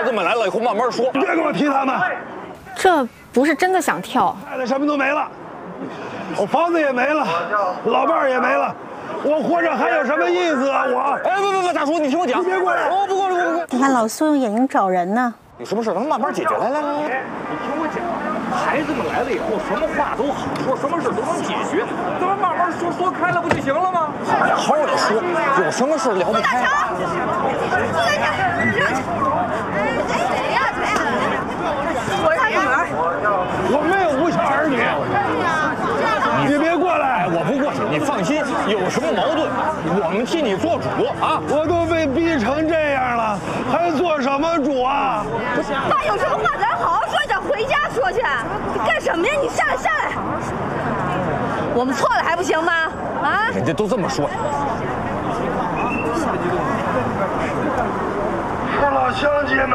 孩子们来了以后慢慢说， 别给我提他们。 这不是真的想跳， 太太什么都没了，我房子也没了，老伴儿也没了，我活着还有什么意思啊？我哎，不，大叔，你听我讲， 你别过来！ 哦，不过。 你看老苏用眼睛找人呢。 有什么事咱们慢慢解决。来， 你听我讲，孩子们来了以后，什么话都好说，什么事都能解决，咱们慢慢说开了不就行了吗？ 好好的说，有什么事聊不开？ 我是他女儿， 我没有无效儿女。你别过来！ 我不过去，你放心，有什么矛盾，我们替你做主啊！ 我都被逼成这样了，还做什么主啊？ 爸，有什么话咱好好说，咱回家说去。你干什么呀？你下来！我们错了还不行吗？啊！ 人家都这么说。 父老乡亲们，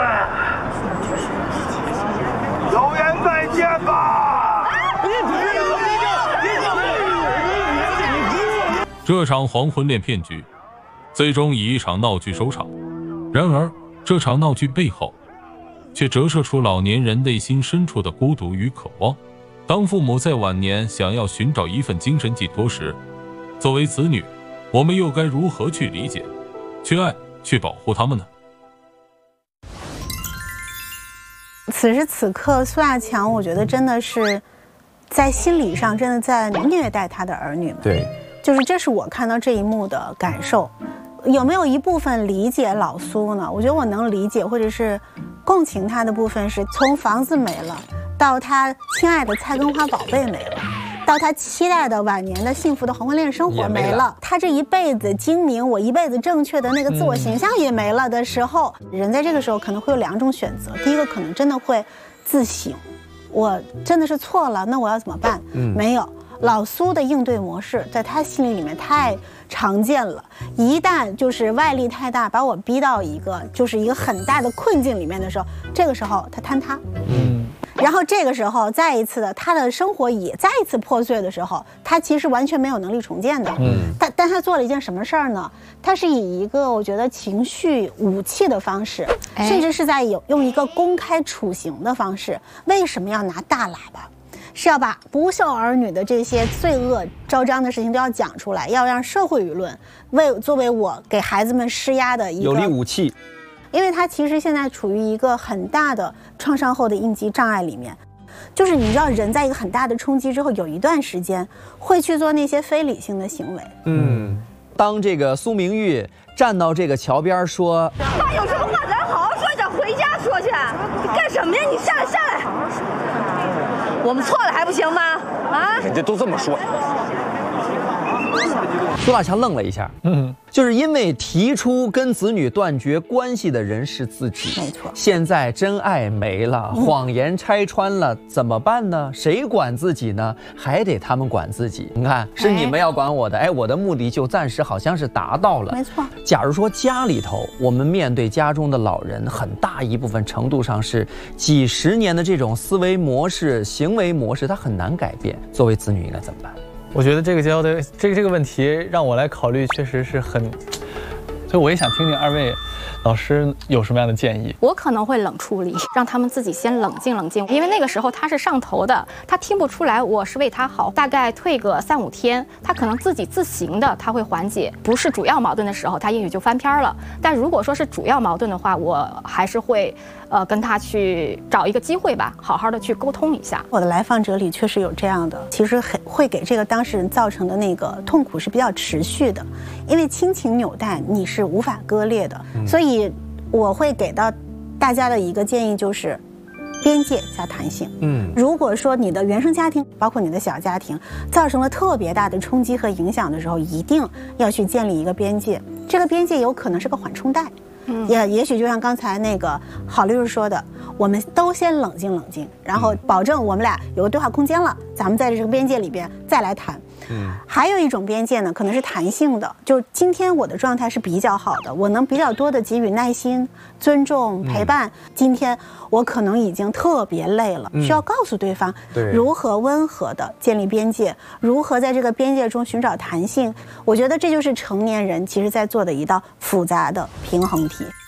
有缘再见吧！ 这场黄昏恋骗局最终以一场闹剧收场。然而这场闹剧背后却折射出老年人内心深处的孤独与渴望。当父母在晚年想要寻找一份精神寄托时，作为子女，我们又该如何去理解、去爱、去保护他们呢？ 此时此刻，苏亚强我觉得真的是在心理上真的在虐待他的儿女们。 对， 就是这是我看到这一幕的感受。有没有一部分理解老苏呢？我觉得我能理解或者是共情他的部分是从房子没了，到他亲爱的菜根花宝贝没了，到他期待的晚年的幸福的黄昏恋生活没了，他这一辈子精明，我一辈子正确的那个自我形象也没了的时候，人在这个时候可能会有两种选择。第一个可能真的会自省，我真的是错了，那我要怎么办？没有。老苏的应对模式在他心里面太常见了，一旦就是外力太大，把我逼到一个很大的困境里面的时候，这个时候他坍塌，然后这个时候再一次的他的生活也再一次破碎的时候，他其实完全没有能力重建的。但他做了一件什么事儿呢？他是以一个我觉得情绪武器的方式，甚至是在用一个公开处刑的方式。为什么要拿大喇叭？是要把不孝儿女的这些罪恶昭彰的事情都要讲出来，要让社会舆论作为我给孩子们施压的一个有力武器。 因为他其实现在处于一个很大的创伤后的应激障碍里面，就是你知道人在一个很大的冲击之后，有一段时间会去做那些非理性的行为。 当这个苏明玉站到这个桥边说：“ 爸，有什么话咱好好说，咱回家说去。你干什么呀？你下来！我们错了还不行吗？啊！ 人家都这么说。” 苏大强愣了一下，就是因为提出跟子女断绝关系的人是自己， 没错。 现在真爱没了，谎言拆穿了，怎么办呢？谁管自己呢？还得他们管自己。你看，是你们要管我的，我的目的就暂时好像是达到了。 没错。 假如说家里头，我们面对家中的老人，很大一部分程度上是几十年的这种思维模式、行为模式，它很难改变。作为子女应该怎么办？ 我觉得这个问题让我来考虑，确实是很，所以我也想听听二位老师有什么样的建议。 我可能会冷处理，让他们自己先冷静冷静，因为那个时候他是上头的，他听不出来我是为他好。大概退个3、5天，他可能自己自行的他会缓解，不是主要矛盾的时候，他也许就翻篇了。但如果说是主要矛盾的话，我还是会跟他去找一个机会吧，好好的去沟通一下。 我的来访者里确实有这样的，其实会给这个当事人造成的那个痛苦是比较持续的，因为亲情纽带你是无法割裂的，所以我会给到大家的一个建议就是边界加弹性。如果说你的原生家庭包括你的小家庭造成了特别大的冲击和影响的时候，一定要去建立一个边界，这个边界有可能是个缓冲带。也许就像刚才那个郝律师说的，我们都先冷静冷静，然后保证我们俩有个对话空间了，咱们在这个边界里边再来谈。还有一种边界呢，可能是弹性的，就是今天我的状态是比较好的，我能比较多的给予耐心、尊重、陪伴。今天我可能已经特别累了，需要告诉对方如何温和的建立边界，如何在这个边界中寻找弹性。我觉得这就是成年人其实在做的一道复杂的平衡题。